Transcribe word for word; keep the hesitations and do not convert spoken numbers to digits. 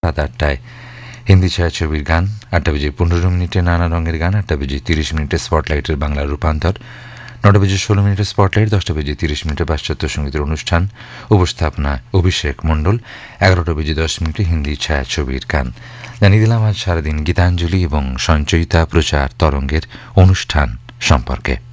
রাত আটটায় হিন্দি ছায়াছবির গান, আটটা বেজে পনেরো মিনিটে নানা রঙের গান, আটটা বেজে তিরিশ মিনিটে স্পটলাইটের বাংলা রূপান্তর, নটা বেজে ষোলো মিনিটে স্পটলাইট, দশটা বেজে তিরিশ মিনিটে পাশ্চাত্য সঙ্গীতের অনুষ্ঠান, উপস্থাপনা অভিষেক মণ্ডল, এগারোটা বেজে দশ মিনিটে হিন্দি ছায়াছবির গান। জানিয়ে দিলাম আজ সারাদিন গীতাঞ্জলি এবং সঞ্চয়িতা প্রচার তরঙ্গের অনুষ্ঠান সম্পর্কে।